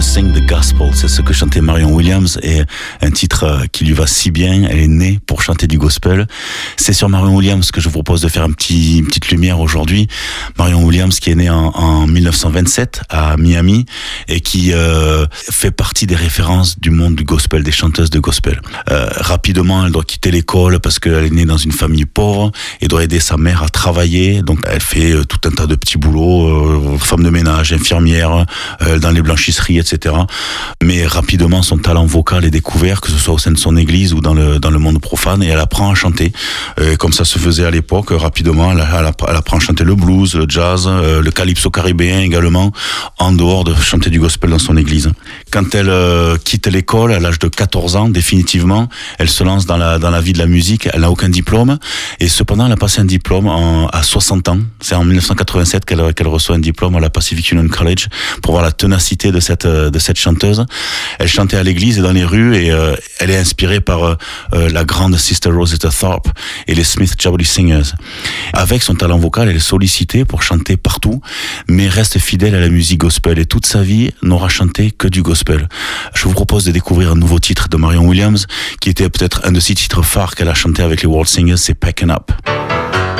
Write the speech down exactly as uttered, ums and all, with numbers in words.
sing the gospel. C'est ce que chantait Marion Williams et un titre qui lui va si bien. Elle est née pour chanter du gospel. C'est sur Marion Williams que je vous propose de faire un petit, une petite lumière aujourd'hui. Marion Williams qui est née en, en mille neuf cent vingt-sept à Miami et qui euh, fait partie des références du monde du gospel, des chanteuses de gospel. Euh, rapidement, elle doit quitter l'école parce qu'elle est née dans une famille pauvre et doit aider sa mère à travailler. Donc elle fait euh, tout un tas de petits boulots, euh, femme de ménage, infirmière, euh, dans les blanchisseries, et cetera. Mais rapidement, son talent vocal est découvert, que ce soit au sein de son église ou dans le dans le monde profane, et elle apprend à chanter, euh, comme ça se faisait à l'époque. Rapidement, elle, elle, elle apprend à chanter le blues, le jazz, euh, le calypso caribéen également, en dehors de chanter du gospel dans son église. Quand elle euh, quitte l'école à l'âge de quatorze ans, définitivement, elle se lance dans la dans la vie de la musique. Elle n'a aucun diplôme, et cependant, elle a passé un diplôme en, à soixante ans. C'est en mille neuf cent quatre-vingt-sept qu'elle qu'elle reçoit un diplôme à la Pacific Union College pour voir la ténacité de cette de cette chanteuse. Elle chantait à l'église et dans les rues, et euh, elle est inspirée par euh, la grande Sister Rosetta Tharpe et les Smith Jubilee Singers. Avec son talent vocal, elle est sollicitée pour chanter partout, mais reste fidèle à la musique gospel, et toute sa vie n'aura chanté que du gospel. Je vous propose de découvrir un nouveau titre de Marion Williams, qui était peut-être un de ses titres phares qu'elle a chanté avec les World Singers, c'est Packin' Up.